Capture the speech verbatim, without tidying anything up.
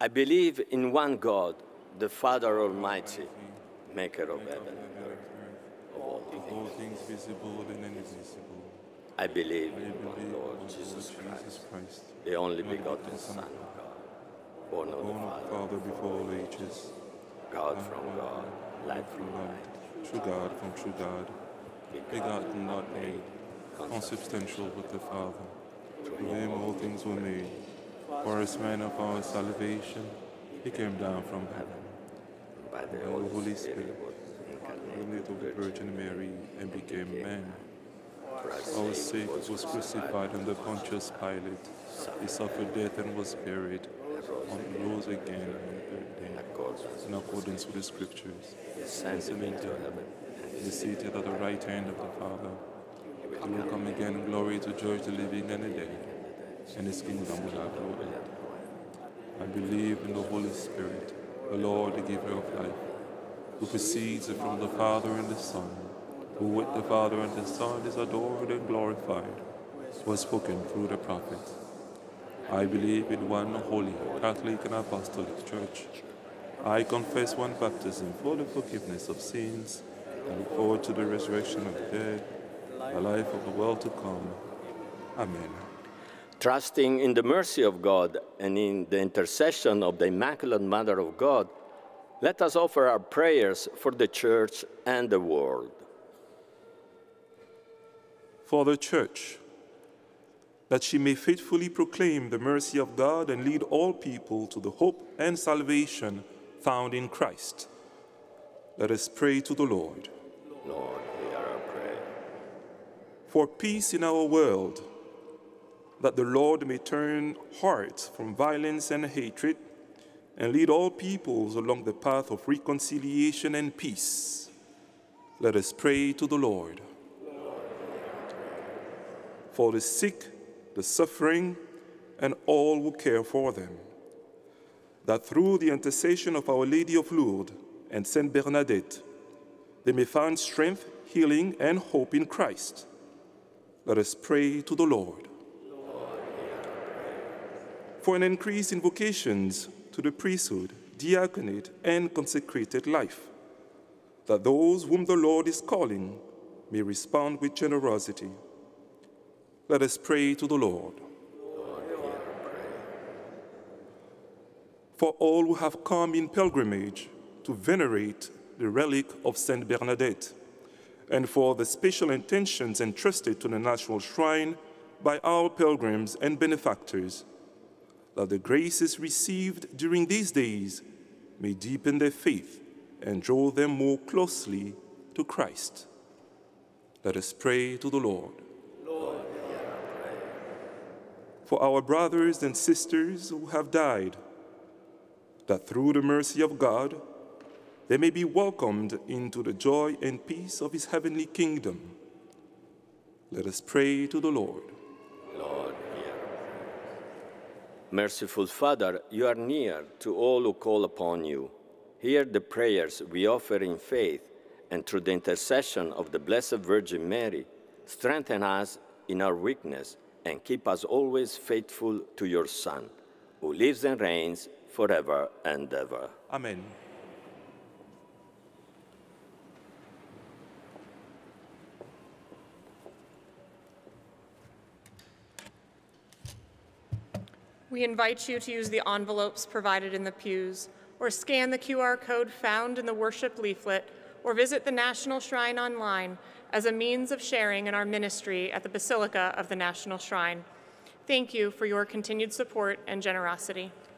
I believe in one God, the Father Almighty, maker of heaven and earth, of all Of all things visible and invisible. I believe I in one believe Lord in Jesus Jesus Christ, Christ, the only the only begotten begotten Son Son of God, born of the born of the Father, Father before all ages, God God from from God, God, light God from from light, light, true God from true God, begotten, not made, consubstantial with the Father. Through him all things were made. For us man of our salvation, he came down from heaven. by the By the Holy Spirit, was incarnate of the Virgin Mary, and became man. For For our sake was crucified under Pontius Pilate. He suffered death and was buried, and rose again on the third day, in accordance with the Scriptures. ascended into heaven, He is seated at the right hand of the Father. He will come again in glory to judge the living and the dead, and his kingdom will have no end. I believe in the Holy Spirit, the Lord, the giver of life, who proceeds from the Father and the Son, who with the Father and the Son is adored and glorified, was spoken through the prophets. I believe in one holy, Catholic and Apostolic Church. I confess one baptism for the forgiveness of sins, and look forward to the resurrection of the dead, the life of the world to come. Amen. Trusting in the mercy of God and in the intercession of the Immaculate Mother of God, let us offer our prayers for the Church and the world. For the Church, that she may faithfully proclaim the mercy of God and lead all people to the hope and salvation found in Christ. Let us pray to the Lord. Lord, hear our prayer. For peace in our world, that the Lord may turn hearts from violence and hatred and lead all peoples along the path of reconciliation and peace. Let us pray to the Lord. For the sick, the suffering, and all who care for them, that through the intercession of Our Lady of Lourdes and Saint Bernadette, they may find strength, healing, and hope in Christ. Let us pray to the Lord. For an increase in vocations to the priesthood, diaconate, and consecrated life, that those whom the Lord is calling may respond with generosity. Let us pray to the Lord. Lord, hear our prayer. For all who have come in pilgrimage to venerate the relic of Saint Bernadette, and for the special intentions entrusted to the National Shrine by our pilgrims and benefactors, that the graces received during these days may deepen their faith and draw them more closely to Christ. Let us pray to the Lord. Lord, hear our prayer. For our brothers and sisters who have died, that through the mercy of God, they may be welcomed into the joy and peace of his heavenly kingdom. Let us pray to the Lord. Lord, hear our prayer. Merciful Father, you are near to all who call upon you. Hear the prayers we offer in faith, and through the intercession of the Blessed Virgin Mary, strengthen us in our weakness and keep us always faithful to your Son, who lives and reigns forever and ever. Amen. We invite you to use the envelopes provided in the pews, or scan the Q R code found in the worship leaflet, or visit the National Shrine online as a means of sharing in our ministry at the Basilica of the National Shrine. Thank you for your continued support and generosity.